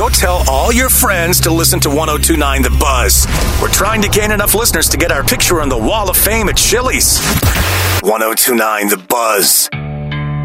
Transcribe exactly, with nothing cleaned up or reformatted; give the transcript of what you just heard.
Go tell all your friends to listen to one oh two point nine The Buzz. We're trying to gain enough listeners to get our picture on the Wall of Fame at Chili's. one oh two point nine The Buzz.